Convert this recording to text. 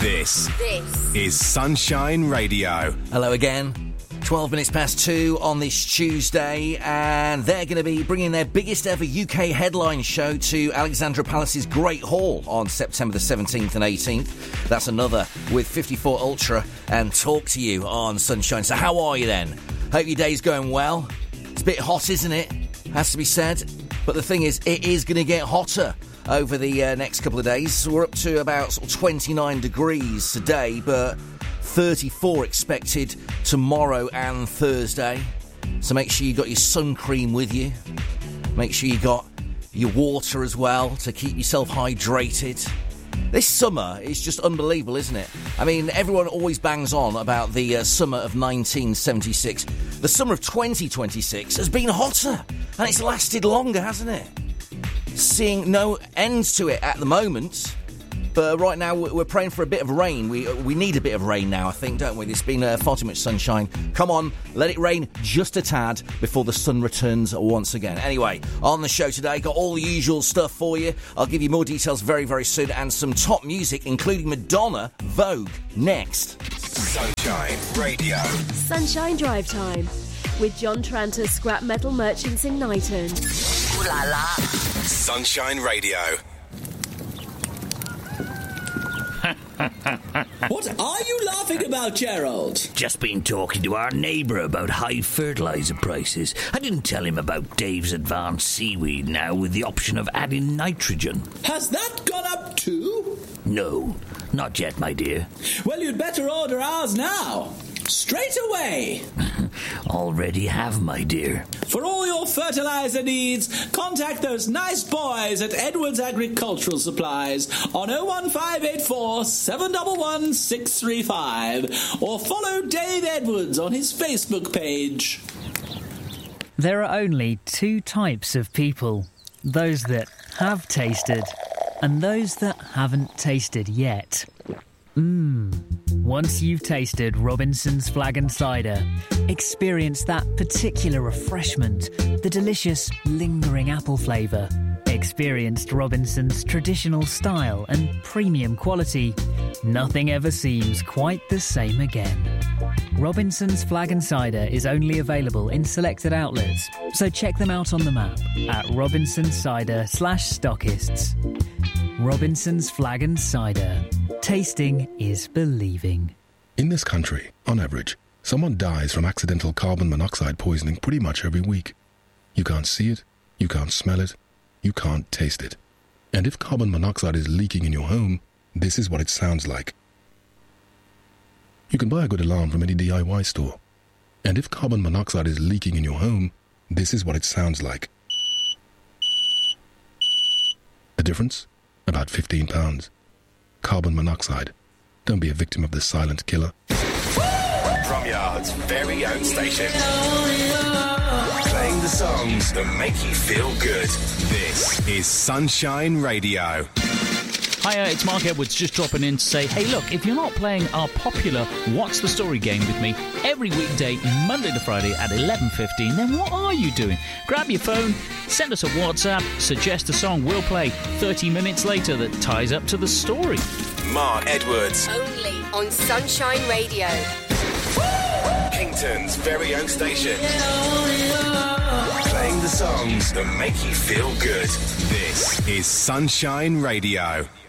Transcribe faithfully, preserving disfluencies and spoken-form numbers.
This, this is Sunshine Radio. Hello again. twelve minutes past two on this Tuesday, and they're going to be bringing their biggest ever U K headline show to Alexandra Palace's Great Hall on September the seventeenth and eighteenth. That's another with fifty-four Ultra and Talk to You on Sunshine. So how are you then? Hope your day's going well. It's a bit hot, isn't it? Has to be said. But the thing is, it is going to get hotter over the uh, next couple of days. We're up to about sort of twenty-nine degrees today, but thirty-four expected tomorrow and Thursday. So make sure you got your sun cream with you. Make sure you got your water as well to keep yourself hydrated. This summer is just unbelievable, isn't it? I mean, everyone always bangs on about the uh, summer of nineteen seventy-six. The summer of twenty twenty-six has been hotter, and it's lasted longer, hasn't it? Seeing no end to it at the moment. But right now, we're praying for a bit of rain. We we need a bit of rain now, I think, don't we? There's been uh, far too much sunshine. Come on, let it rain just a tad before the sun returns once again. Anyway, on the show today, got all the usual stuff for you. I'll give you more details very, very soon, and some top music, including Madonna, Vogue, next. Sunshine Radio. Sunshine Drive Time with John Tranter, Scrap Metal Merchants in Knighton. Ooh la la. Sunshine Radio. What are you laughing about, Gerald? Just been talking to our neighbour about high fertiliser prices. I didn't tell him about Dave's Advanced Seaweed now with the option of adding nitrogen. Has that gone up too? No, not yet, my dear. Well, you'd better order ours now. Straight away. Already have, my dear. For all your fertiliser needs, contact those nice boys at Edwards Agricultural Supplies on oh one five eight four, seven one one, six three five or follow Dave Edwards on his Facebook page. There are only two types of people. Those that have tasted and those that haven't tasted yet. Mmm. Once you've tasted Robinson's Flag and Cider, experience that particular refreshment, the delicious, lingering apple flavour. Experienced Robinson's traditional style and premium quality. Nothing ever seems quite the same again. Robinson's Flag and Cider is only available in selected outlets, so check them out on the map at Robinson's Cider slash stockists. Robinson's Flag and Cider. Tasting is believing. In this country, on average, someone dies from accidental carbon monoxide poisoning pretty much every week. You can't see it, you can't smell it, you can't taste it. And if carbon monoxide is leaking in your home, this is what it sounds like. You can buy a good alarm from any D I Y store. And if carbon monoxide is leaking in your home, this is what it sounds like. The difference? About fifteen pounds. Carbon monoxide. Don't be a victim of the silent killer. From Yard's very own station. Playing the songs that make you feel good. This is Sunshine Radio. Hiya, it's Mark Edwards just dropping in to say, hey look, if you're not playing our popular What's the Story game with me every weekday, Monday to Friday at eleven fifteen, then what are you doing? Grab your phone, send us a WhatsApp, suggest a song we'll play thirty minutes later that ties up to the story. Mark Edwards. Only on Sunshine Radio. Kington's very own station. Playing the songs that make you feel good. This is Sunshine Radio.